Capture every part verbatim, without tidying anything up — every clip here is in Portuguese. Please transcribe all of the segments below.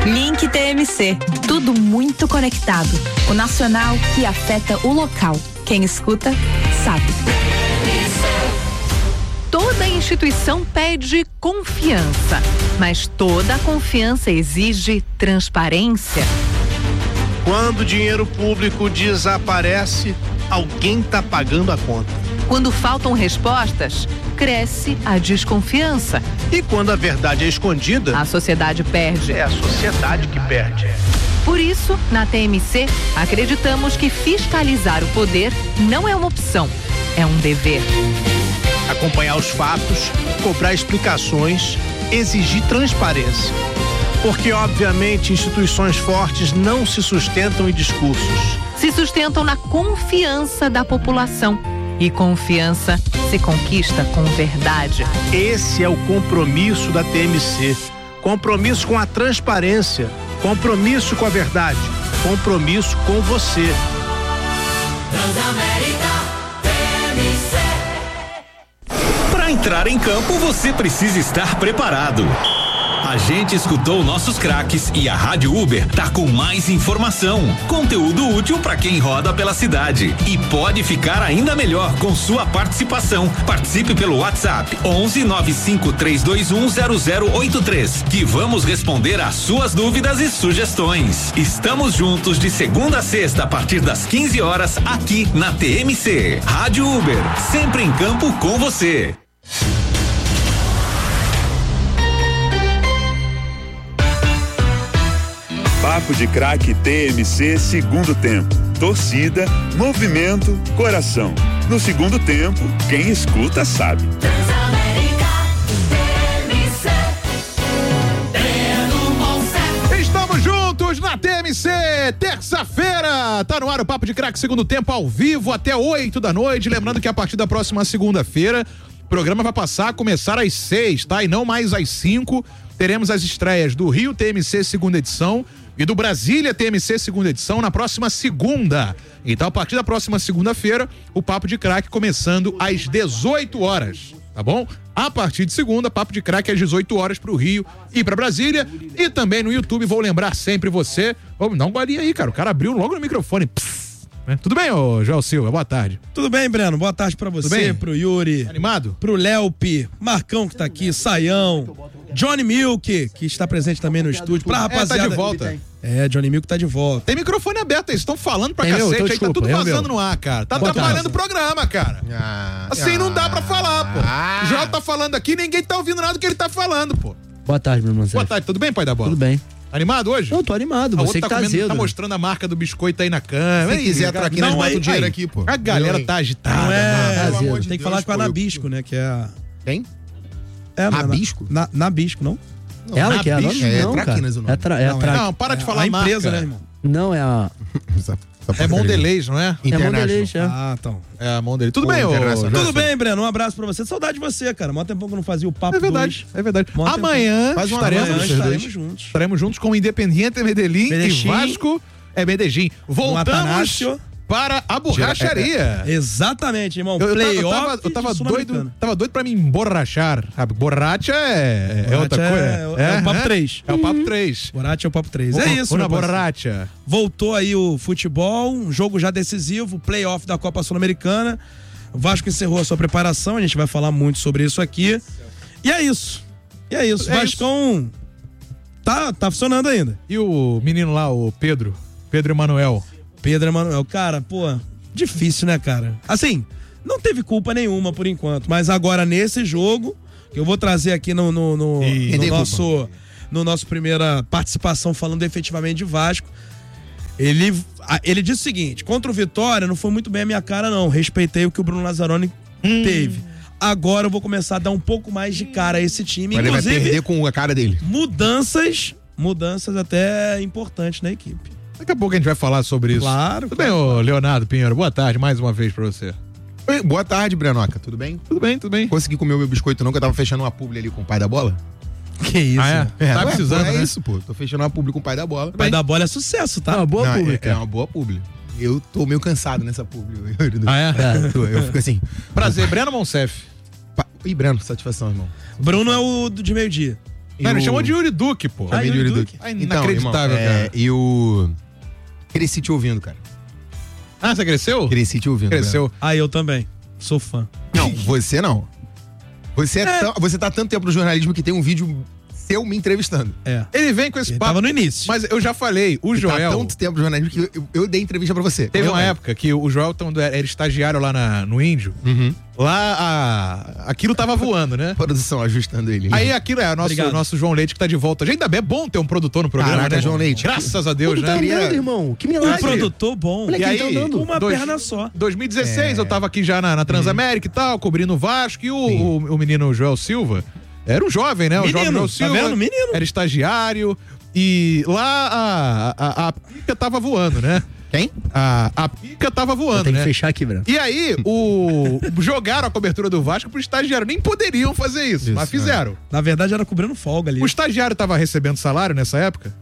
Link T M C, tudo muito conectado. O nacional que afeta o local. Quem escuta, sabe. Toda instituição pede confiança, mas toda confiança exige transparência. Quando o dinheiro público desaparece, alguém está pagando a conta. Quando faltam respostas, cresce a desconfiança. E quando a verdade é escondida, a sociedade perde. É a sociedade que perde. Por isso, na T M C, acreditamos que fiscalizar o poder não é uma opção, é um dever. Acompanhar os fatos, cobrar explicações, exigir transparência. Porque, obviamente, instituições fortes não se sustentam em discursos. Se sustentam na confiança da população. E confiança se conquista com verdade. Esse é o compromisso da T M C. Compromisso com a transparência. Compromisso com a verdade. Compromisso com você. Transamérica T M C. Para entrar em campo, você precisa estar preparado. A gente escutou nossos craques e a Rádio Uber tá com mais informação, conteúdo útil para quem roda pela cidade e pode ficar ainda melhor com sua participação. Participe pelo WhatsApp onze nove cinco três dois um zero zero oito três, que vamos responder às suas dúvidas e sugestões. Estamos juntos de segunda a sexta a partir das quinze horas aqui na T M C. Rádio Uber, sempre em campo com você. Papo de Craque T M C, segundo tempo. Torcida, movimento, coração. No segundo tempo, quem escuta sabe. Estamos juntos na T M C, terça-feira. Tá no ar o Papo de Craque, segundo tempo, ao vivo até oito da noite. Lembrando que a partir da próxima segunda-feira, o programa vai passar a começar às seis, tá? E não mais às cinco. Teremos as estreias do Rio T M C segunda edição e do Brasília T M C segunda edição na próxima segunda. Então, a partir da próxima segunda-feira, o Papo de Craque começando às dezoito horas, tá bom? A partir de segunda, Papo de Craque às dezoito horas pro Rio e pra Brasília. E também no YouTube, vou lembrar sempre você. Vamos dar um golinho aí, cara. O cara abriu logo no microfone. Pss, né? Tudo bem, ô Joel Silva? Boa tarde. Tudo bem, Breno? Boa tarde pra você, pro Yuri. Animado? Pro Léopi, Marcão que tá aqui, Saião, Johnny Milk, que está presente também no estúdio. Pra rapaziada. É, tá de volta. É, Johnny Milk tá de volta. Tem microfone aberto, eles estão falando pra Tem cacete, meu, então, aí desculpa, tá tudo é vazando meu. no ar, cara. Tá Boa atrapalhando o tarde. programa, cara. Ah, assim ah, não dá pra falar, pô. Ah. O Joel tá falando aqui, ninguém tá ouvindo nada do que ele tá falando, pô. Boa tarde, meu irmão. Boa tarde, tudo bem, pai da bola? Tudo bem. Animado hoje? Eu tô animado, A você outra que tá, tá comendo, azedo. tá mostrando a marca do biscoito aí na câmera. Se quiser trocar nós bota o dinheiro aqui, pô. A galera Eu, tá agitada. Não é, mano. tem de que Deus, falar com a pô, eu- Nabisco, né, que é a... Quem? É, na- Nabisco? Na, Nabisco, não? Ela que é a Nabisco? nome? É Não, cara. Traquinas o nome. É tra... é Não, tra... Não, para de É falar a empresa, marca. né, irmão? Não, é a... Essa- essa É porcaria. Mondelez, não é? É Mondelez, é. Ah, então. É a Mondelez. Tudo Pô, bem, ô internacional. Joel Tudo Silva? bem, Breno? Um abraço pra você. Saudade de você, cara. Mó tempão que eu não fazia o papo É verdade, dois. é verdade. Mó tempão. Amanhã Faz uma estaremos, Amanhã vocês estaremos dois. juntos. estaremos juntos com o Independiente Medellín Medellín. e Vasco. É Medellín. Voltamos Atanásio. para a borracharia. Exatamente, irmão. Eu, eu, tava- eu Playoff tava, eu tava de doido, Sul-Americana. tava doido pra me emborrachar, sabe? Borracha é, é outra Borracha coisa. é- é o papo né? três. É o papo três. Borate é o papo três. É isso, Uma meu parceiro. borracha. Voltou aí o futebol, um jogo já decisivo, playoff da Copa Sul-Americana. O Vasco encerrou a sua preparação, a gente vai falar muito sobre isso aqui. E é isso. E é isso. É Vascão tá, tá funcionando ainda. E o menino lá, o Pedro, Pedro Emanuel. Pedro Emanuel, cara, pô, difícil, né, cara? Assim, não teve culpa nenhuma por enquanto, mas agora nesse jogo, que eu vou trazer aqui no, no, no, E- no tem nosso, no nosso primeira participação falando efetivamente de Vasco, ele, a- ele disse o seguinte: contra o Vitória não foi muito bem a minha cara, não. Respeitei o que o Bruno Lazzaroni teve. Agora eu vou começar a dar um pouco mais de cara a esse time. Mas ele vai Inclusive, perder com a cara dele. mudanças, mudanças até importantes na equipe. Daqui a pouco a gente vai falar sobre isso. Claro, Tudo claro. bem, ô Leonardo Pinheiro? Boa tarde mais uma vez pra você. Oi, boa tarde, Brenoca. Tudo bem? Tudo bem, tudo bem. Consegui comer o meu biscoito não, que eu tava fechando uma publi ali com o pai da bola. Que isso? Ah, é? Tá Ué, precisando, pô, é né? isso, pô. Tô fechando uma publi com o pai da bola. O pai da bola é sucesso, tá? Uma boa Não, é- pública. É uma boa publi. Eu tô meio cansado nessa publi. Ah, é? Eu, eu fico assim. Prazer, Breno Monsef. Pa... Ih, Breno, satisfação, irmão. Bruno é o do de meio-dia. Não, ele o- chamou de Yuri Duque, pô. Chamei de Yuri Duque. Ah, Então, inacreditável, irmão, é, cara. e o... Cresci te ouvindo, cara. Ah, você cresceu? Cresci te ouvindo. Cresceu. Ah, eu também. Sou fã. Não, você não. Você, é tão- você tá há tanto tempo no jornalismo que tem um vídeo seu me entrevistando. É. Ele vem com esse Ele papo. tava no início. Mas eu já falei, o Você tá há Joel... tanto tempo no jornalismo que eu, eu dei entrevista pra você. Teve Eu uma lembro. época que o Joel tão- era estagiário lá na- no Índio. Uhum. Lá, a- aquilo tava voando, né? Produção ajustando ele. Aí aquilo é o nosso, Obrigado. nosso João Leite que tá de volta. Ainda bem, é bom ter um produtor no programa, Caraca, né? João Leite. Graças a Deus, Tudo tá né? queria- andando, irmão. Que Um milagre. produtor bom. Olha E quem tá aí, andando. Uma dois- perna só. dois mil e dezesseis É. eu tava aqui já na, na Transamérica e tal, cobrindo o Vasco. E o, o, o menino Joel Silva era um jovem, né? O Menino, jovem Joel tá Silva. vendo? Menino. Era estagiário. E lá a, a, a pica tava voando, né? Quem? A, a pica tava voando, Tem que né? fechar aqui, Breno. E aí, o jogaram a cobertura do Vasco pro estagiário. Nem poderiam fazer isso, Isso, mas fizeram. Na verdade, era cobrando folga ali. O estagiário tava recebendo salário nessa época?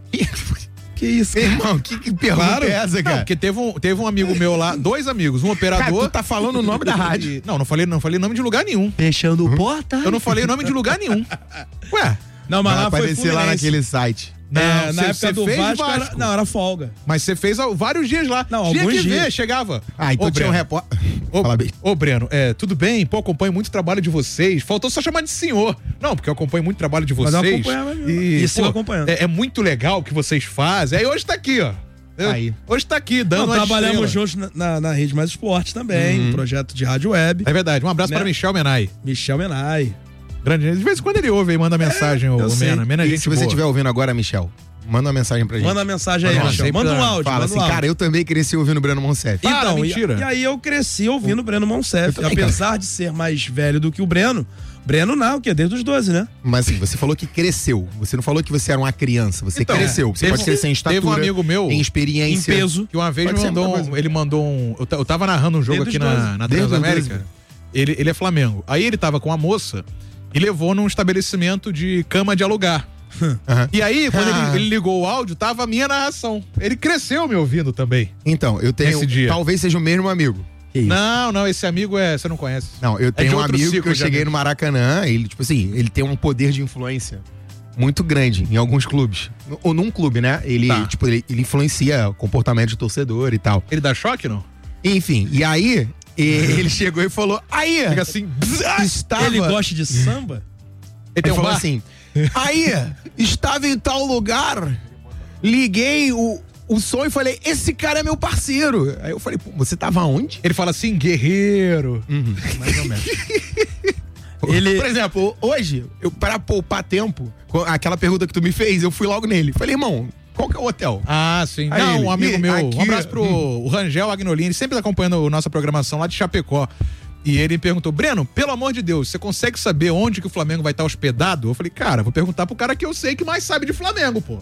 Que isso, cara? Irmão, que, que pergunta Claro. é essa, Não, cara? porque teve um, teve um amigo meu lá, dois amigos, um operador. Cara, tu tá falando o nome da rádio. e- Não, não falei, não falei nome de lugar nenhum. Fechando porta. Eu não falei nome de lugar nenhum. Ué, Não, mas Vai lá foi aparecer lá Fluminense. naquele site. Não, É, na cê- época cê do fez Vasco, era- Vasco. não, era folga. mas você fez há vários dias lá. Não, tinha alguns que ver, dias. chegava. Ah, então Ô, tinha um Breno, repórter. Ô, Fala bem. ô, Breno, é, tudo bem? Pô, acompanho muito o trabalho de vocês. Faltou só chamar de senhor. Não, porque eu acompanho muito o trabalho de Mas vocês. eu acompanhava mesmo. E, E sigo pô, acompanhando. É, é muito legal o que vocês fazem. Aí hoje tá aqui, ó. Aí. Hoje tá aqui, dando Não, uma trabalhamos estrela. juntos na, na, na Rede Mais Esporte também, um projeto de rádio web. É verdade. Um abraço Né? para Michel Menai. Michel Menai. Grande. De vez em quando ele ouve e manda mensagem, o eu sei. Mena. Mena é E gente se você boa. estiver ouvindo agora, Michel, manda uma mensagem pra gente. Manda uma mensagem aí, Manda Michel. sempre Manda um pra- áudio. Fala manda assim, um áudio. cara, eu também cresci ouvindo o Breno Monsef. Para, Então, e, mentira. e aí eu cresci ouvindo o Breno Monsef. também, Apesar de ser mais velho do que o Breno, Breno não, que é desde os doze, né? Mas assim, você falou que cresceu. Você não falou que você era uma criança. Você Então, cresceu. Você teve- pode crescer em estatura, teve um amigo meu em experiência. em peso. Que uma vez Pode me ser mandou muita um, coisa. ele mandou um. Eu, ta- eu tava narrando um jogo Desde aqui os na, doze. na Desde os Transamérica. doze. Ele, ele é Flamengo. Aí ele tava com uma moça e levou num estabelecimento de cama de alugar. Aham. E aí, quando Ah. ele, ele ligou o áudio, tava a minha narração. Ele cresceu me ouvindo também. Então, eu tenho. Nesse dia. Talvez seja o mesmo amigo. Que isso? Não, não, esse amigo é. Você não conhece. Não, eu É tenho de um outro amigo que ciclo eu de cheguei amigos. no Maracanã, ele, tipo assim, ele tem um poder de influência muito grande em alguns clubes. Ou num clube, né? Ele, Tá. tipo, ele, ele influencia o comportamento de torcedor e tal. Ele dá choque, não? Enfim, e aí, e- ele chegou e falou: aí, Fica assim. estava. Ele gosta de samba? Ele Ele tem um falou bar? assim: aí, estava em tal lugar, liguei o, o som e falei: esse cara é meu parceiro. Aí eu falei: pô, você tava onde? Ele fala assim, guerreiro. Mais ou menos. Ele- Por exemplo, hoje, eu, para poupar tempo, com aquela pergunta que tu me fez, eu fui logo nele. Falei, irmão, qual que é o hotel? Ah, sim. Aí não, ele, um amigo e meu. aqui- Um abraço pro o Rangel Agnolini. Ele sempre tá acompanhando a nossa programação lá de Chapecó. E ele perguntou, Breno, pelo amor de Deus, você consegue saber onde que o Flamengo vai estar hospedado? Eu falei, cara, vou perguntar pro cara que eu sei que mais sabe de Flamengo, pô.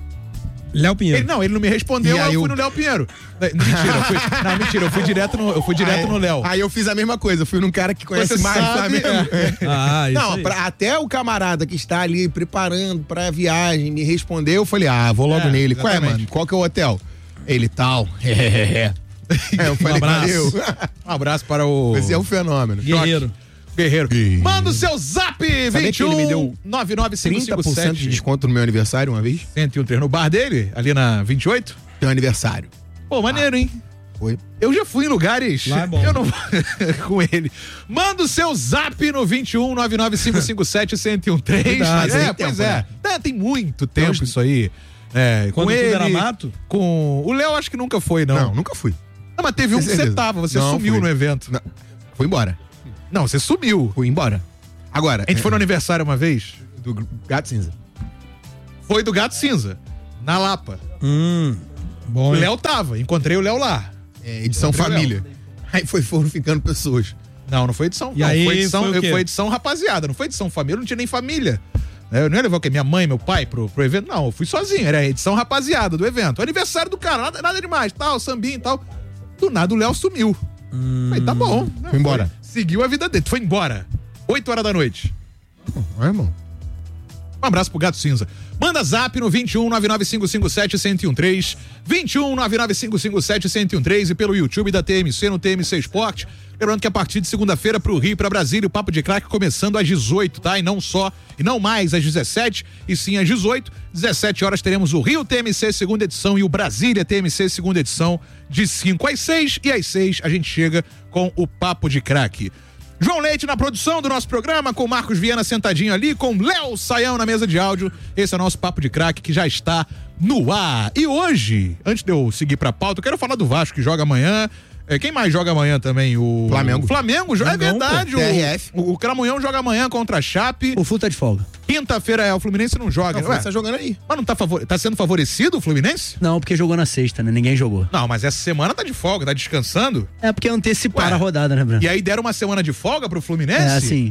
Léo Pinheiro. Ele, não, ele não me respondeu, E aí aí eu fui o- no Léo Pinheiro. Mentira, eu fui, não, mentira, eu fui direto no, eu fui direto aí, no Léo. Aí eu fiz a mesma coisa, eu fui num cara que conhece Você mais sabe, Flamengo. Ah, isso Não, aí. pra- até o camarada que está ali preparando pra viagem me respondeu, eu falei, ah, vou logo É, nele. Qual é, exatamente. mano? Qual que é o hotel? Ele tal. É, eu falei, abraço. valeu. Um abraço para o Esse é um fenômeno. Guerreiro. Guerreiro. Ih. Manda o seu zap Sabia vinte que e um ele me deu nove nove cinco trinta cinco por cento de sete desconto no meu aniversário uma vez? cento e um três no bar dele, ali na vinte e oito? Teu aniversário. Pô, maneiro, hein? Foi. Eu já fui em lugares. Lá é bom. Eu não com ele. Manda o seu zap no vinte e um nove nove cinco cinco sete um zero um três. Verdade, É, tem pois tempo, é. né? É, tem muito tempo isso aí. É, Quando com tudo ele, era mato? Com o Léo acho que nunca foi, não. Não, nunca fui. Não, mas teve um que Com você certeza. tava, você Não, sumiu fui. no evento. Não, fui embora. Não, você sumiu. Fui embora. Agora, A gente foi no aniversário uma vez. do Gato Cinza. Foi do Gato Cinza, na Lapa. Hum, O bom. hein? Léo tava, encontrei o Léo lá. É, edição Encontrei o família. Aí foi, foram ficando pessoas. Não, não foi edição. E não, aí, foi edição, foi o quê? foi edição rapaziada, não foi edição família, eu não tinha nem família. Eu não ia levar o quê? Minha mãe, meu pai pro, pro evento? Não, eu fui sozinho, era a edição rapaziada do evento. O aniversário do cara, nada, nada demais, tal, sambinha e tal. Do nada o Léo sumiu. Falei, tá bom. né? Foi embora. Seguiu a vida dele, foi embora. oito horas da noite. Ué, irmão. Um abraço pro Gato Cinza. Manda zap no vinte e um nove nove cinco cinco sete um zero um três, vinte e um nove nove cinco cinco sete um zero um três e pelo YouTube da T M C no T M C Esporte. Lembrando que a partir de segunda-feira pro Rio e pra Brasília, o Papo de Craque começando às dezoito, tá? E não só, e não mais às dezessete, e sim às dezoito. dezessete horas teremos o Rio T M C segunda edição e o Brasília T M C segunda edição de cinco às seis, e às seis a gente chega com o Papo de Craque. João Leite na produção do nosso programa, com Marcos Viana sentadinho ali, com Léo Saião na mesa de áudio. Esse é o nosso Papo de Craque que já está no ar. E hoje, antes de eu seguir pra pauta, eu quero falar do Vasco que joga amanhã. É, quem mais joga amanhã também? O Flamengo. O Flamengo, joga, é Flamengo, verdade. pô, T R F. O, o Cramunhão joga amanhã contra a Chape. O Flu tá de folga. Quinta-feira é o Fluminense não joga. Não, o Fluminense tá jogando aí. Mas não tá, favor... tá sendo favorecido o Fluminense? Não, porque jogou na sexta, né? Ninguém jogou. Não, mas essa semana tá de folga, tá descansando. É porque anteciparam Ué. a rodada, né, Bruno? E aí deram uma semana de folga pro Fluminense? É, assim.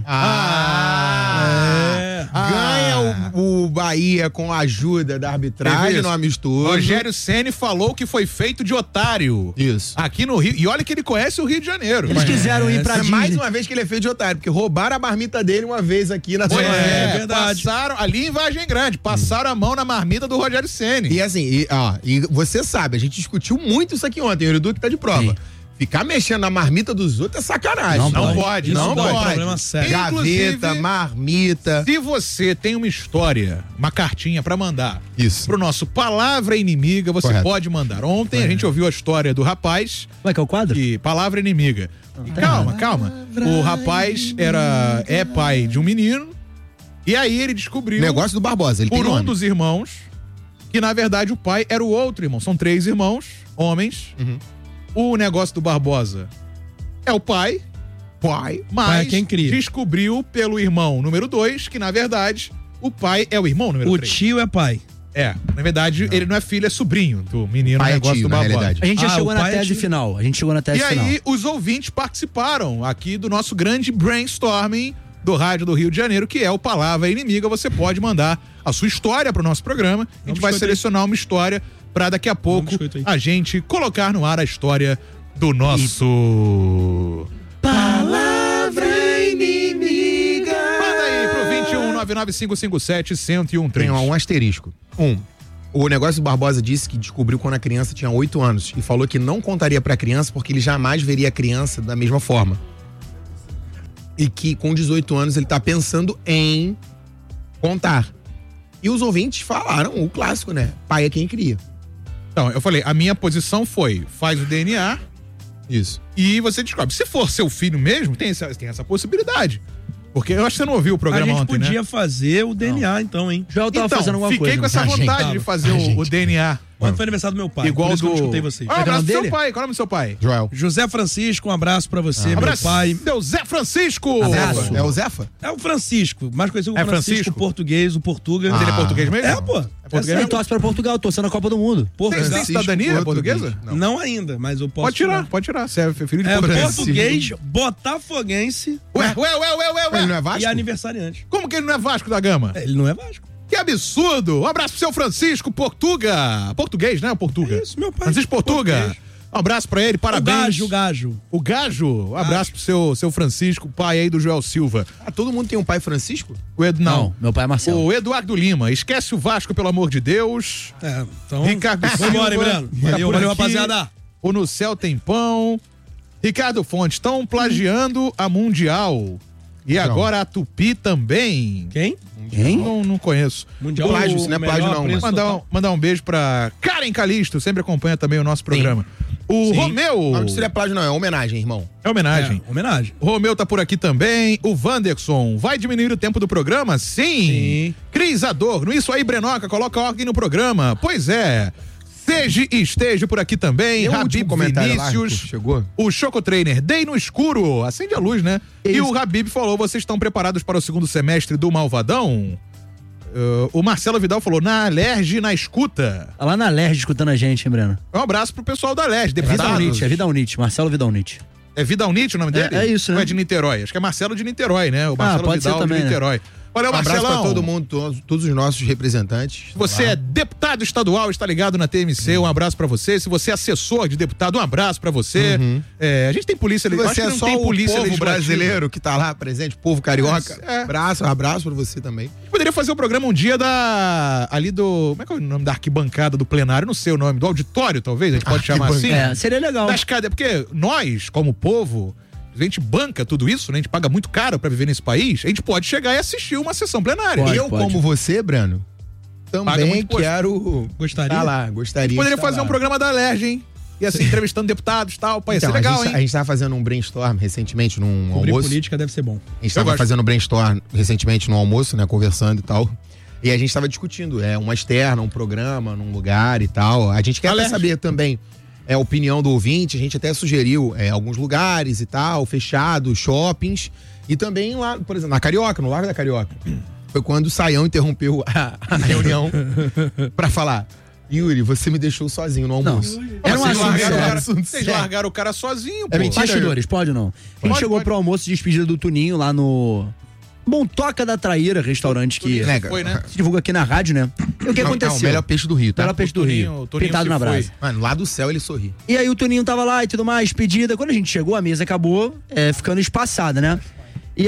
Ah! É. Ganha o, o Bahia com a ajuda da arbitragem no amistoso. Rogério Ceni falou que foi feito de otário. Isso. Aqui no Rio. E olha que ele conhece o Rio de Janeiro. Eles quiseram ir pra É Disney. mais uma vez que ele é feito de otário, porque roubaram a marmita dele uma vez aqui na Pois zona. é, é verdade. passaram ali em Vargem Grande, passaram a mão na marmita do Rogério Ceni. E assim, e, ó, e você sabe, a gente discutiu muito isso aqui ontem, o Euridu que tá de prova. Sim. Ficar mexendo na marmita dos outros é sacanagem. Não Não pode. pode, Isso não dá um pode. problema sério. Gaveta, Inclusive, marmita. se você tem uma história, uma cartinha pra mandar Isso. pro nosso Palavra Inimiga, você Correto. pode mandar. Ontem a gente ouviu a história do rapaz Como é que é o quadro? que Palavra Inimiga. E calma, calma. O rapaz era é pai de um menino e aí ele descobriu Negócio do Barbosa, ele por tem um nome. dos irmãos que na verdade o pai era o outro irmão. São três irmãos, homens. Uhum. O negócio do Barbosa é o pai, Pai. mas Pai é quem cria. descobriu pelo irmão número dois que na verdade o pai é o irmão número O três. tio é pai. É, na verdade ele não é filho, é sobrinho do menino Pai é negócio tio, do na Barbosa. realidade. A gente já Ah, chegou o na pai é tese tio. final. A gente chegou na tese E final. aí, os ouvintes participaram aqui do nosso grande brainstorming do Rádio do Rio de Janeiro, que é o Palavra Inimiga. Você pode mandar a sua história pro nosso programa. A gente Vamos vai biscoito aí. selecionar uma história pra daqui a pouco biscoito aí. a gente colocar no ar a história do nosso... Palavra inimiga. Manda aí pro vinte e um nove nove cinco cinco sete um zero um três. Tem um asterisco. Um. O negócio do Barbosa disse que descobriu quando a criança tinha oito anos e falou que não contaria pra criança porque ele jamais veria a criança da mesma forma. E que com dezoito anos ele tá pensando em contar. E os ouvintes falaram o clássico, né? Pai é quem cria. Então, eu falei, a minha posição foi, faz o D N A Isso. e você descobre. Se for seu filho mesmo, tem essa, tem essa possibilidade. Porque eu acho que você não ouviu o A programa gente ontem, podia né? fazer o D N A, então, hein? Já eu tava Então, fazendo alguma fiquei coisa. com essa Ah, gente. vontade tava. de fazer Ah, o, gente. o D N A. Ontem foi aniversário do meu pai. Igual por isso do... que eu não escutei vocês. Um abraço nome pro seu dele? pai. Qual é o nome do seu pai? Joel. José Francisco, um abraço pra você, meu Abraço. pai. Seu Zé Francisco. Abraço. É o Zefa? É o Francisco, mais conhecido como É Francisco, Francisco? português, o Portuga. Mas ele é português mesmo? É, pô. É português Ele mesmo? torce pra Portugal, torcendo a Copa do Mundo. Tem, tem Portugal. cidadania português. portuguesa? Não. Não ainda, mas eu posso Pode tirar, pode tirar. Você é filho de É português. português, botafoguense Ué, ué, ué, ué, ué, Ele não ué. é Vasco? e aniversariante. Como que ele não é Vasco da Gama? É, Ele não é Vasco. Que absurdo! Um abraço pro seu Francisco Portuga. Português, né? O Portuga. É isso, meu pai. Francisco Portuga. Português. Um abraço pra ele, O parabéns. gajo, o gajo. O Gajo. Um abraço pro seu, seu Francisco, pai aí do Joel Silva. Ah, todo mundo tem um pai Francisco? O Edu, não. Não, meu pai é Marcelo. O Eduardo Lima. Esquece o Vasco, pelo amor de Deus. É, então. Ricardo Silva. Vambora, hein, Breno? tá Valeu, por valeu, aqui. rapaziada. O No Céu Tem Pão. Ricardo Fontes, estão plagiando a Mundial. E agora a Tupi também. Quem? Quem? Não, não conheço. Mundial. Plágio, isso não é melhor plágio, não, preço mano. Mandar um, total. mandar um beijo pra Karen Calisto, sempre acompanha também o nosso programa. O Sim. Romeu. Não, isso não é plágio, não, é homenagem, irmão. É homenagem. É, homenagem. O Romeu tá por aqui também. O Wanderson. Vai diminuir o tempo do programa? Sim. Sim. Cris Adorno. Isso aí, Brenoca. Coloca ordem no programa. Pois é. Seja e esteja por aqui também. Tem um Habib último comentário lá, Vinícius. que chegou? O Choco Trainer. Dei no escuro. Acende a luz, né? E o Habib falou: vocês estão preparados para o segundo semestre do Malvadão? Uh, o Marcelo Vidal falou: na Alerj, na escuta. Tá lá na L E R escutando a gente, hein, Breno? Um abraço pro pessoal da Alerj, É Vidal deputados. Nietzsche, é Vidal Nietzsche, Marcelo Vidal Nietzsche. É Vidal Nietzsche o nome dele? É- é isso, né? Ou é de Niterói? Acho que é Marcelo de Niterói, né? O Marcelo pode Vidal ser também, de né? Niterói. Valeu, Um abraço Marcelão. pra todo mundo, todos, todos os nossos representantes. Você é deputado estadual, está ligado na T M C, um abraço pra você. Se você é assessor de deputado, um abraço pra você. Uhum. É, a gente tem polícia Se legislativa. você é não só tem o polícia povo legislativa. brasileiro que tá lá presente, povo carioca, É, é. abraço, um abraço pra você também. A gente poderia fazer um programa um dia da. Ali do. Como é que é o nome da arquibancada do plenário? Não sei o nome. Do auditório, talvez? A gente pode chamar assim? É, seria legal. Das cadeiras. Porque nós, como povo, a gente banca tudo isso, né? A gente paga muito caro pra viver nesse país. A gente pode chegar e assistir uma sessão plenária. Pode, eu, pode. como você, Breno, Paga também muito imposto. quero. Gostaria? Tá lá, gostaria. Poderia de tá fazer lá. um programa da Alerj, hein? E assim, entrevistando deputados e tal. Pô, ia Então, ser legal, a, gente, hein? a gente tava fazendo um brainstorm recentemente num Cobrir almoço. política deve ser bom. A gente Eu tava gosto. fazendo um brainstorm recentemente no almoço, né? Conversando e tal. E a gente tava discutindo, é, uma externa, um programa, num lugar e tal. A gente quer até Alerj. saber também é, a opinião do ouvinte. A gente até sugeriu é, alguns lugares e tal, fechados, shoppings. E também lá, por exemplo, na Carioca, no Largo da Carioca. Foi quando o Saião interrompeu a, a reunião pra falar: Yuri, você me deixou sozinho no almoço. Era um Vocês assunto largaram, o sério. cara, vocês largaram o cara sozinho, pô. É mentira. Bastidores, pode ou não? A gente Pode, chegou pode. pro almoço de despedida do Tuninho lá no Montoca da Traíra, restaurante que Tuninho Nega. foi, né? se divulga aqui na rádio, né? E o que Não, aconteceu? não, o melhor peixe do Rio, tá? Melhor peixe do Toninho- Rio. o Toninho Pintado se na foi. brasa. Mano, lá do céu ele sorri. E aí o Toninho tava lá e tudo mais, pedida. Quando a gente chegou, a mesa acabou é, ficando espaçada, né? E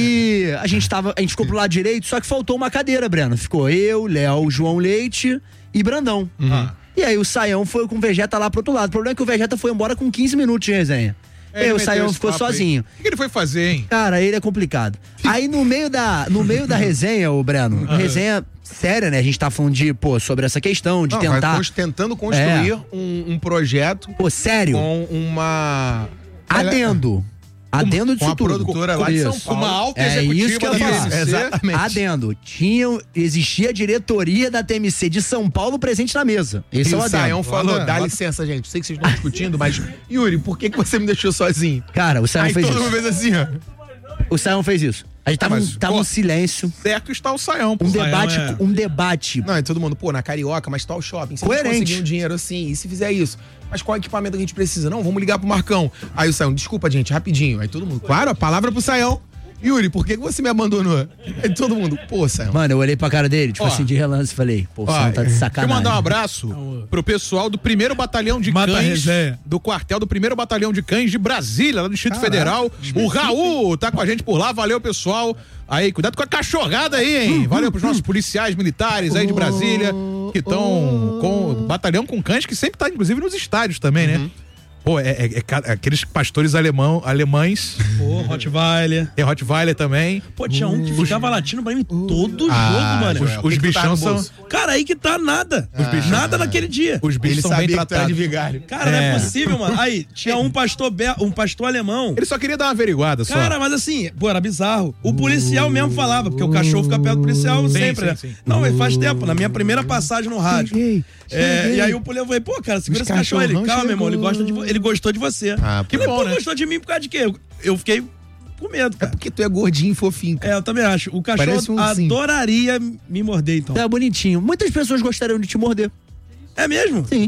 aí a gente tava, a gente ficou pro lado direito, só que faltou uma cadeira, Breno. Ficou eu, Léo, João Leite e Brandão. E aí o Saião foi com o Vegeta lá pro outro lado. O problema é que o Vegeta foi embora com quinze minutos de resenha. É, e aí ele o meteu Saião esse ficou papo aí. sozinho. O que que ele foi fazer, hein? Cara, ele é complicado. Aí no meio da, no meio da resenha, ô Breno, resenha séria, né? A gente tá falando de, pô, sobre essa questão de Não, vai tentar. cons- tentando construir É. um, um projeto Pô, sério, com uma. adendo. Adendo disso com a tudo. produtora lá de São Isso. Paulo. Uma alta É executiva isso que eu da ia falar. T M C. Exatamente. Adendo. Tinha, existia a diretoria da T M C de São Paulo presente na mesa. Esse E é o o Saião adendo. falou: Manda- dá manda- licença, gente. Sei que vocês estão discutindo, mas. Yuri, por que, que você me deixou sozinho? Cara, o Saião Aí fez todo mundo isso. fez assim, ó. O Saião fez isso. A gente tava, Mas, um, tava pô, um silêncio. Certo está o Saião, pô. Um Saião debate, é- um debate. Não, e todo mundo, pô, na Carioca, mas tal shopping. Se a Coerente. gente conseguir um dinheiro assim, e se fizer isso? Mas qual equipamento que a gente precisa? Não, vamos ligar pro Marcão. Aí o Saião, desculpa, gente, rapidinho. Aí todo mundo, claro, a palavra pro Saião. Yuri, por que, que você me abandonou? Aí todo mundo, pô, Saião. Mano, eu olhei pra cara dele, tipo Ó. assim, de relance, e falei, pô, o Ó, Saião tá de Deixa eu sacanagem. mandar um abraço pro pessoal do primeiro batalhão de Mata a cães resenha. do quartel do primeiro batalhão de cães de Brasília, lá no Distrito Federal. O Raul tá com a gente por lá, valeu pessoal. Aí, cuidado com a cachorrada aí, hein? Valeu pros nossos policiais militares aí de Brasília, que estão com batalhão com cães, que sempre tá, inclusive, nos estádios também, né? Pô, é, é- é ca- é aqueles pastores alemão, alemães, Pô, Rottweiler. tem Rottweiler também. Pô, tinha um que ficava latindo pra mim todo Ah, jogo, mano. Joel, Os o que que tu bichão tá no são- bolso? Cara, aí que tá nada. Nada naquele dia. Os bichos Ele são bem sabia que tu era tratados. de vigário. Cara, não é É. possível, mano. Aí, tinha um pastor, be... um pastor alemão. Ele só queria dar uma averiguada, só. Cara, mas assim, pô, era bizarro. O policial mesmo falava, porque o cachorro fica perto do policial sempre, sim, né? sim. Não, mas faz tempo, na minha primeira passagem no rádio. Cheguei, É, cheguei. e aí o policial falou, pô, cara, segura Os esse cachorro. Ele, cachorrão calma, meu irmão, ele, chegou. gosta de vo- ele gostou de você. Ah, Que Falei, bom, pô, né? gostou de mim por causa de quê? Eu, eu fiquei com medo, É cara. porque tu é gordinho e fofinho, cara. É, eu também acho. O Parece cachorro um ursinho. adoraria me morder, então. Tá bonitinho. Muitas pessoas gostariam de te morder. É mesmo? Sim.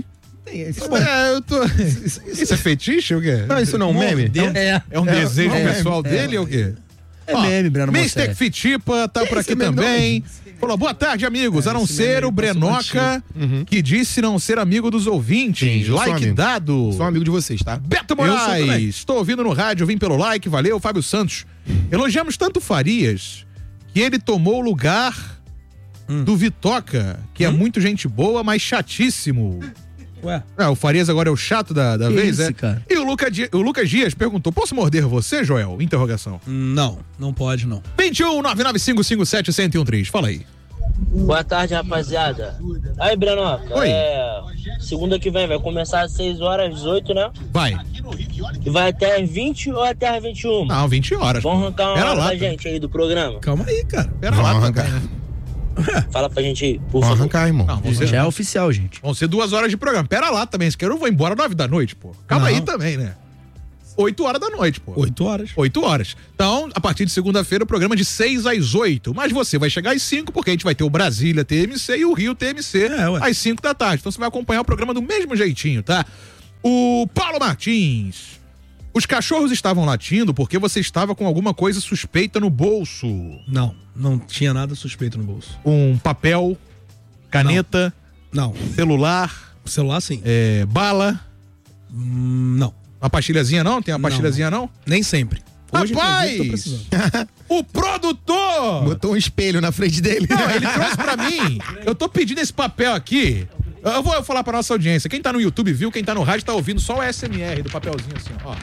É, eu tô... Isso é fetiche ou o quê? Não, isso não é um meme? Morder? É. É um desejo é, pessoal é, dele ou o quê? É meme, Breno mister Mosser. Fitipa tá por Esse aqui meme não também. Falou, boa tarde, amigos. a não esse ser meme o aí passou Brenoca, que disse não ser amigo dos ouvintes. Sim, eu sou like amigo. dado. Sou amigo de vocês, tá? Beto Eu sou também. Moraes, estou ouvindo no rádio, vim pelo like, valeu. Fábio Santos. Elogiamos tanto o Farias que ele tomou o lugar do Vitoca, que é muito gente boa, mas chatíssimo. Ué. Ah, o Farias agora é o chato da, da Que vez, isso, é? cara? E o, Luca Di- o Lucas Dias perguntou: posso morder você, Joel? Interrogação. Não, não pode, não. vinte e um, nove nove cinco cinco sete, um zero um três. Fala aí. Boa tarde, rapaziada. Aí, Brenoca, Oi. é, segunda que vem vai começar às seis horas, às dezoito, né? Vai. E vai até às vinte ou até às vinte e uma? Não, vinte horas. Vamos arrancar uma Pera hora lá, da tá? gente aí do programa. Calma aí, cara. Pera Vamos lá, arrancar. também, né? Fala pra gente aí, por Vamos favor. arrancar, irmão. Não, vão ser, Já é oficial, gente. vão ser duas horas de programa. Pera lá também, se quer eu vou embora nove da noite, pô. Calma Não. aí também, né? Oito horas da noite, pô. Oito horas. Oito horas. Então, a partir de segunda-feira, o programa de seis às oito. Mas você vai chegar às cinco, porque a gente vai ter o Brasília T M C e o Rio T M C É, ué. às cinco da tarde. Então você vai acompanhar o programa do mesmo jeitinho, tá? O Paulo Martins. Os cachorros estavam latindo porque você estava com alguma coisa suspeita no bolso. Não, não tinha nada suspeito no bolso. Um papel, caneta, não, não. celular. Celular sim. É, bala. Hum, não. Uma pastilhazinha não? Tem uma pastilhazinha não? não? Nem sempre. Hoje, Rapaz! Tô precisando. O produtor! Botou um espelho na frente dele. Não, ele trouxe pra mim. Eu tô pedindo esse papel aqui. Eu vou falar pra nossa audiência. Quem tá no YouTube viu, quem tá no rádio tá ouvindo só o S M R do papelzinho assim, ó.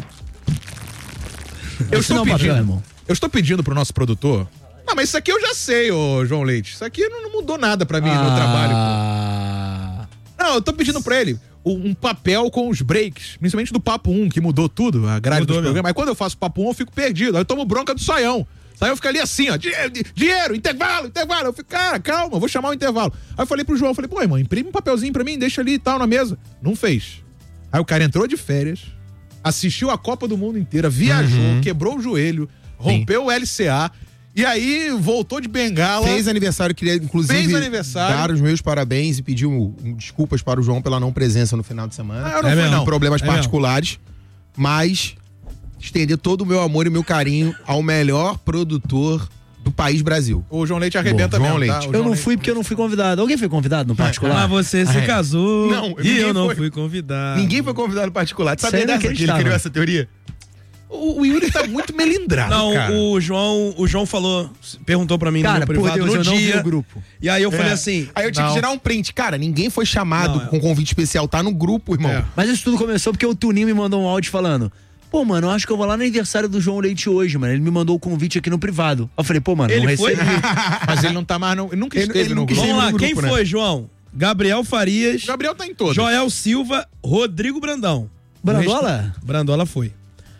Eu estou pedindo, papel, eu estou pedindo pro nosso produtor. Não, mas isso aqui eu já sei, ô João Leite. Isso aqui não, não mudou nada pra mim ah... no trabalho, pô. Não, eu tô pedindo pra ele um papel com os breaks, principalmente do Papo um, que mudou tudo, a grade do programa. Mas quando eu faço Papo um, eu fico perdido. Aí eu tomo bronca do Saião. Saião fica ali assim, ó, dinheiro, dinheiro, intervalo, intervalo. Eu fico, cara, calma, eu vou chamar o intervalo. Aí eu falei pro João, eu falei, pô, irmão, imprime um papelzinho pra mim, deixa ali e tal na mesa. Não fez. Aí o cara entrou de férias, assistiu a Copa do Mundo inteira, viajou, uhum. quebrou o joelho, rompeu Sim. o L C A, e aí voltou de bengala. Fez aniversário, queria inclusive fez aniversário. dar os meus parabéns e pediu um, desculpas para o João pela não presença no final de semana. Ah, eu não é fui, não. Problemas é particulares, mesmo. Mas estender todo o meu amor e meu carinho ao melhor produtor do país Brasil. O João Leite arrebenta Bom, João mesmo, Leite. tá? Eu não Leite. fui porque eu não fui convidado. Alguém foi convidado no particular? Ah, você se ah, é. casou não, e eu não foi. fui convidado. Ninguém foi convidado no particular. Tu sabia Sério, dessa que ele criou essa teoria? O, o Yuri tá muito melindrado, Não, cara. o João, o João falou, perguntou pra mim cara, no privado por Deus, no eu dia. Não vi o grupo. E aí eu é. falei assim... Aí eu tive não. que tirar um print. Cara, ninguém foi chamado não, com convite especial. Tá no grupo, irmão. É. Mas isso tudo começou porque o Tuninho me mandou um áudio falando... Pô, mano, eu acho que eu vou lá no aniversário do João Leite hoje, mano. Ele me mandou o convite aqui no privado. Eu falei, pô, mano, ele não foi? recebi. Mas ele não tá mais, não, ele nunca esteve ele, ele no nunca grupo. Vamos lá, no quem grupo, foi, né? João? Gabriel Farias. O Gabriel tá em todos. Joel Silva, Rodrigo Brandão. Brandola? Brandola foi.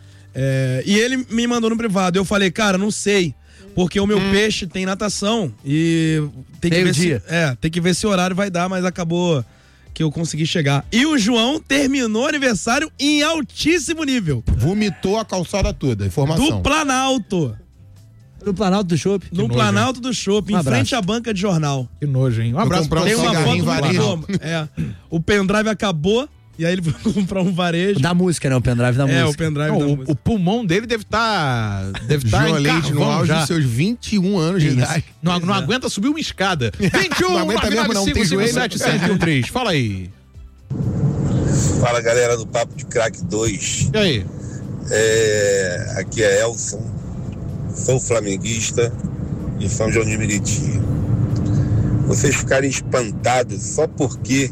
É, e ele me mandou no privado. Eu falei, cara, não sei. Porque o meu hum. peixe tem natação. E tem que Meio ver dia. se. É, tem que ver se o horário vai dar, mas acabou que eu consegui chegar. E o João terminou o aniversário em altíssimo nível. Vomitou a calçada toda, informação. Do Planalto. No Planalto do Chopp? No nojo, Planalto do Chopp, Um em frente à banca de jornal. Que nojo, hein? Um abraço pra Tem uma foto em varejo. muito boa. É. O pendrive acabou. E aí ele foi comprar um varejo. Da música, né? O pendrive da é, música. o pendrive Não, da o, música. o pulmão dele deve estar. Tá, deve estar João em Leite no carvão auge já. dos seus vinte e um anos de idade. Não, não aguenta subir uma escada. vinte e um, Não aguenta mesmo, não tem joelho. sete sete um três. Fala aí. Fala, galera do Papo de Crack dois. E aí? É, aqui é Elson. Sou flamenguista de São João de Meriti. Vocês ficarem espantados só porque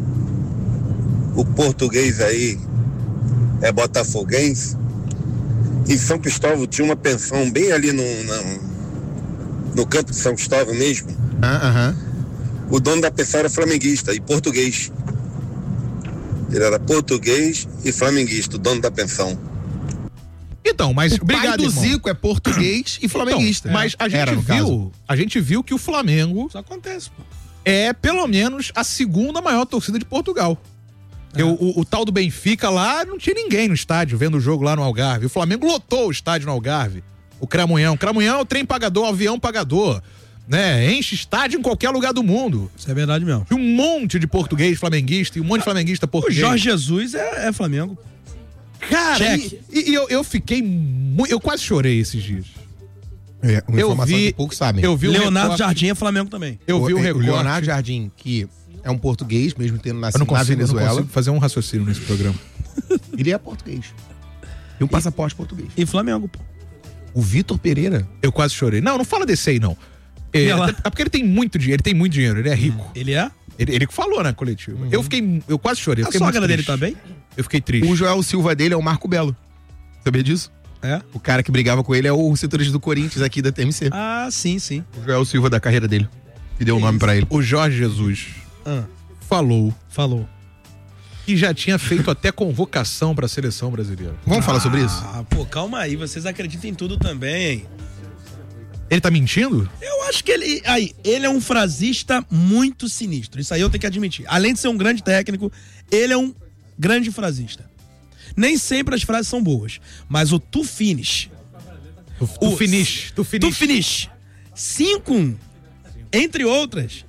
o português aí é botafoguense. Em São Cristóvão tinha uma pensão bem ali no, no, no campo de São Cristóvão mesmo. Ah, O dono da pensão era flamenguista e português. Ele era português e flamenguista, o dono da pensão. Então, mas O obrigado, pai do irmão. Zico é português e flamenguista. Então, mas a gente Era, no viu, caso. a gente viu que o Flamengo Isso acontece, pô. é pelo menos a segunda maior torcida de Portugal. É. O, o, o tal do Benfica lá, não tinha ninguém no estádio vendo o jogo lá no Algarve. O Flamengo lotou o estádio no Algarve. O Cramunhão. Cramunhão é o trem pagador, o avião pagador. Né? Enche estádio em qualquer lugar do mundo. Isso é verdade mesmo. E um monte de português flamenguista e um monte de flamenguista O português. Jorge Jesus é, é Flamengo. Cara, Check. e, e eu, eu fiquei muito. Eu quase chorei esses dias. É, uma Eu informação vi- que poucos sabem. Eu vi o Leonardo recorte- Jardim é Flamengo também. Eu vi o, o recorte. Leonardo Jardim, que é um português, mesmo tendo Eu nascido não na consigo, eu não Venezuela. consigo fazer um raciocínio nesse programa. Ele é português. Tem um passaporte português. E Flamengo, pô. O Vitor Pereira. Eu quase chorei. Não, não fala desse aí, não. É, E ela? até- é porque ele tem muito dinheiro, ele tem muito dinheiro, ele é rico. Ele é? Ele, ele que falou na coletiva. Eu fiquei. Eu quase chorei. Eu A fiquei sogra muito dele triste. tá bem? Eu fiquei triste. O Joel Silva dele é o Marco Belo. Sabia disso? É? O cara que brigava com ele é o setorista do Corinthians aqui da T M C. Ah, sim, sim. O Joel Silva da carreira dele. Que deu o nome pra ele. O Jorge Jesus Ah, falou falou. que já tinha feito até convocação pra seleção brasileira. Vamos falar sobre isso? Ah, pô, calma aí. Vocês acreditam em tudo também, hein? Ele tá mentindo? Eu acho que ele. Aí, ele é um frasista muito sinistro. Isso aí eu tenho que admitir. Além de ser um grande técnico, ele é um grande frasista. Nem sempre as frases são boas. Mas o tu finish. Tu, tu O- finish. Tu finish. Tu finish. cinco um. Entre outras.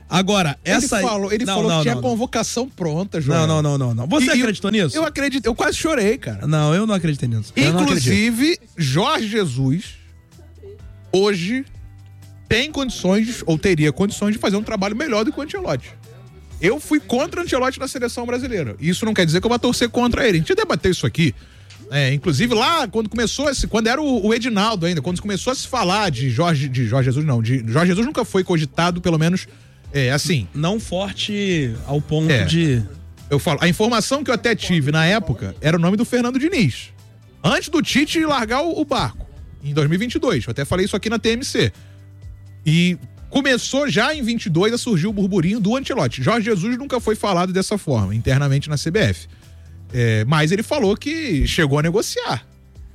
Agora, essa Ele falou, ele não, falou não, que tinha não, convocação pronta, João. Não, não, não, não, não. Você E- acreditou nisso? Eu acredito, eu quase chorei, cara. Não, eu não acreditei nisso. Eu não acredito. Inclusive, Jorge Jesus, hoje, tem condições, ou teria condições de fazer um trabalho melhor do que o Ancelotti. Eu fui contra o Ancelotti na seleção brasileira. Isso não quer dizer que eu vou torcer contra ele. A gente debateu isso aqui. É, inclusive lá, quando começou esse, quando era o, o Edinaldo ainda, quando começou a se falar de Jorge, de Jorge Jesus, não, de Jorge Jesus nunca foi cogitado, pelo menos, é, assim. Não forte ao ponto É. de... Eu falo, a informação que eu até tive na época era o nome do Fernando Diniz. Antes do Tite largar o, o barco, em dois mil e vinte e dois. Eu até falei isso aqui na T M C. E começou já em vinte e dois a surgir o burburinho do Ancelotti. Jorge Jesus nunca foi falado dessa forma, internamente na C B F. É, mas ele falou que chegou a negociar.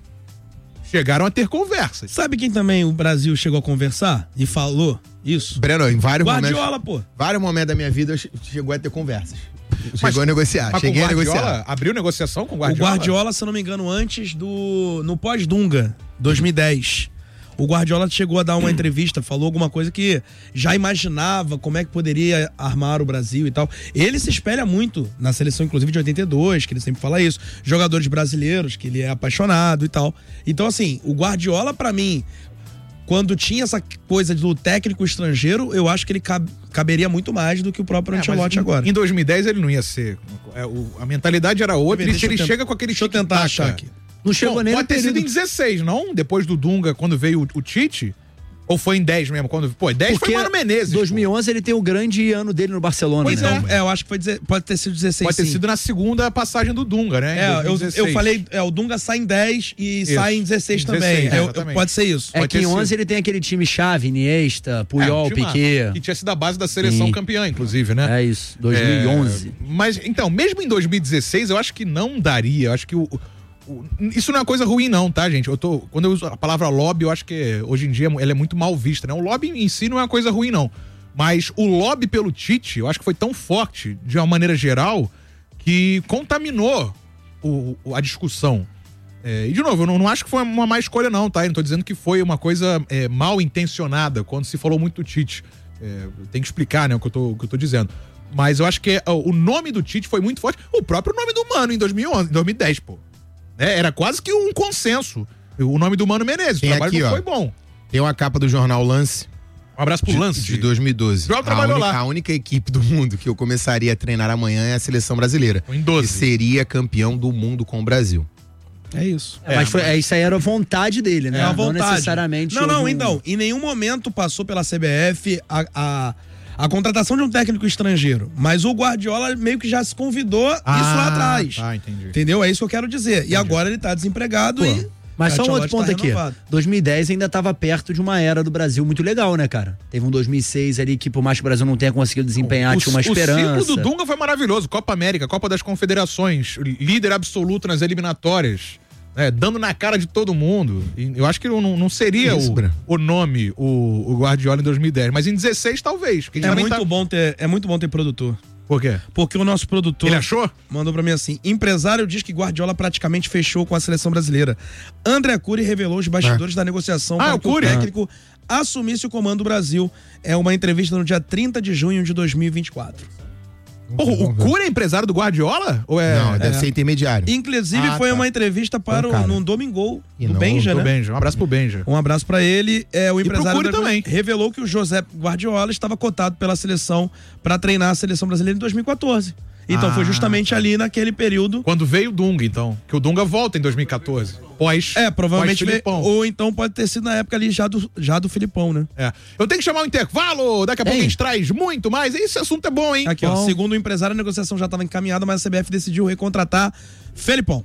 Chegaram a ter conversas. Sabe quem também o Brasil chegou a conversar e falou isso? Breno, em vários Guardiola, momentos. pô. Vários momentos da minha vida eu che- chegou a ter conversas. Mas- Chegou a negociar. Mas Cheguei com a Guardiola, negociar. abriu negociação com o O Guardiola? Guardiola, se eu não me engano, antes do... No pós-Dunga, dois mil e dez. O Guardiola chegou a dar uma entrevista, falou alguma coisa que já imaginava como é que poderia armar o Brasil e tal. Ele se espelha muito na seleção, inclusive, de oitenta e dois, que ele sempre fala isso. Jogadores brasileiros, que ele é apaixonado e tal. Então, assim, o Guardiola, pra mim, quando tinha essa coisa do técnico estrangeiro, eu acho que ele cab- caberia muito mais do que o próprio É, mas Ancelotti em- agora. Em dois mil e dez ele não ia ser. É, o- a mentalidade era outra. Deixa E se ele eu tent- chega com aquele deixa eu tentar tic-tac, achar aqui. Não chegou Bom, nem pode no ter sido período. em dezesseis, não? Depois do Dunga, quando veio o, o Tite? Ou foi em dez mesmo? Quando, pô, dez Porque foi Mano Menezes. dois mil e onze ele tem o grande ano dele no Barcelona, Pois né? é. Então, é, eu acho que foi deze- pode ter sido dezesseis, Pode ter sim. sido na segunda passagem do Dunga, né? Em É, eu, 2016. eu falei, é, o Dunga sai em dez e Isso. sai em dezesseis também. dezesseis, Eu- eu- exatamente. pode ser isso. É Pode que em ter onze sido. ele tem aquele time chave, Iniesta, Puyol, É, um timaço, Piquet. que tinha sido a base da seleção Sim. campeã, inclusive, né? É isso, dois mil e onze. É, mas, então, mesmo em dois mil e dezesseis, eu acho que não daria. Eu acho que o, o- isso não é uma coisa ruim, não, tá, gente? Eu tô, quando eu uso a palavra lobby, eu acho que hoje em dia ela é muito mal vista, né? O lobby em si não é uma coisa ruim, não. Mas o lobby pelo Tite, eu acho que foi tão forte, de uma maneira geral, que contaminou o- o- a discussão. É, e, de novo, eu não, não acho que foi uma má escolha, não, tá? Eu não tô dizendo que foi uma coisa é, mal intencionada quando se falou muito do Tite. É, tem que explicar, né, o que eu tô, o que eu tô dizendo. Mas eu acho que é, o nome do Tite foi muito forte. O próprio nome do Mano em dois mil e onze, dois mil e dez, pô. É, era quase que um consenso. O nome do Mano Menezes. Tem o trabalho aqui, não ó. foi bom. Tem uma capa do jornal Lance. Um abraço pro de, Lance. de dois mil e doze. Joga A trabalhou única, lá. a única equipe do mundo que eu começaria a treinar amanhã é a seleção brasileira. Em doze. Que seria campeão do mundo com o Brasil. É isso. É, mas foi, é, isso aí era a vontade dele, né? É a Não vontade. necessariamente. Não, não, houve um- então, em nenhum momento passou pela C B F a, a, a contratação de um técnico estrangeiro. Mas o Guardiola meio que já se convidou isso lá atrás. Tá, entendi. Entendeu? É isso que eu quero dizer. E agora ele tá desempregado Pô, e. Mas só um outro Ancelotti ponto tá aqui. renovado. dois mil e dez ainda estava perto de uma era do Brasil muito legal, né, cara? Teve um dois mil e seis ali que, por mais que o Brasil não tenha conseguido desempenhar, tinha uma esperança. O ciclo do Dunga foi maravilhoso. Copa América, Copa das Confederações, líder absoluto nas eliminatórias, né, dando na cara de todo mundo. E eu acho que não, não seria Isso, o, Breno. o nome, o, o Guardiola em dois mil e dez. Mas em dezesseis, talvez. porque a gente É também muito, tá- bom ter, é muito bom ter produtor. Por quê? Porque o nosso produtor Ele achou? mandou pra mim assim: empresário diz que Guardiola praticamente fechou com a seleção brasileira. André Cury revelou os bastidores da negociação Ah, para o que o Cury. técnico assumisse o comando do Brasil. É uma entrevista no dia trinta de junho de dois mil e vinte e quatro. Porra, o Cury é empresário do Guardiola? Ou é... Não, deve é. ser intermediário. Inclusive, Ah, foi tá. uma entrevista para É um cara. o, no Domingol, E do não, Benja, Do né? Benja. Um abraço pro Benja. Um abraço pra ele. É, o pro empresário Cury André também. revelou que o José Guardiola estava cotado pela seleção para treinar a seleção brasileira em dois mil e quatorze. Então Ah, foi justamente tá. ali naquele período. Quando veio o Dunga, então. Que o Dunga volta em dois mil e quatorze. Pós. É, provavelmente. pós veio- Filipão. ou então pode ter sido na época ali já do, já do Filipão, né? É. Eu tenho que chamar o intervalo. Daqui a pouco Ei. a gente traz muito mais. Esse assunto é bom, hein? Aqui, ó. Bom. Segundo o empresário, a negociação já estava encaminhada, mas a C B F decidiu recontratar Felipão.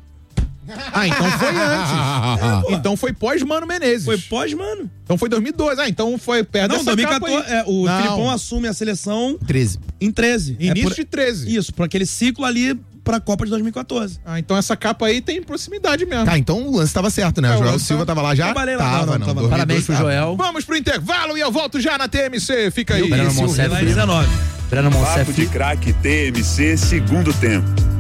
Ah, então foi antes. então foi pós Mano Menezes. Foi pós, mano. Então foi dois mil e doze. Ah, então foi perto Não, dessa dois mil e capa quatorze. aí. É, o Não. Filipão assume a seleção treze. em treze. É Início por- de treze. Isso, por aquele ciclo ali pra Copa de dois mil e quatorze. Ah, então essa capa aí tem proximidade mesmo. Tá, então o lance tava certo, né? É, o o Joel lance Silva tá- tava lá já? Trabalhei lá. Tava, Não, não, não. tava. dois mil e doze Parabéns pro tava. Joel. Vamos pro intervalo e eu volto já na T M C. Fica aí. Breno Esse Monsef. Lá em dezenove. Breno Papo Monsef. de Craque T M C, segundo tempo.